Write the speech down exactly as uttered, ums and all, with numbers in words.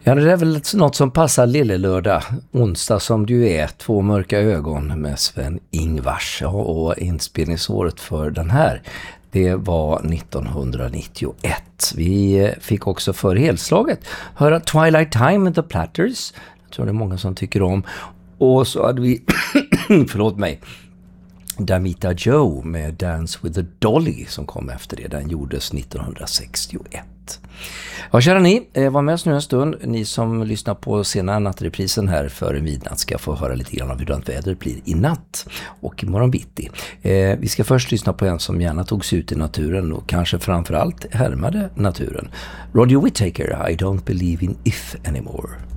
Ja, det är väl något som passar Lillelördag, onsdag som du är, Två mörka ögon med Sven-Ingvars. Ja, och inspelningsåret för den här, det var nittonhundranittioett. Vi fick också för helslaget höra Twilight Time med The Platters. Jag tror det är många som tycker om. Och så hade vi, förlåt mig, Damita Joe med Dance with the Dolly som kom efter det. Den gjordes nittonhundrasextioett. Ja, kära ni, var med oss nu en stund. Ni som lyssnar på sena nattreprisen här före midnatt ska få höra lite grann av hur det vädret blir i natt och imorgon bitti. Eh, vi ska först lyssna på en som gärna tog sig ut i naturen och kanske framförallt härmade naturen. Roger Whittaker, I don't believe in if anymore.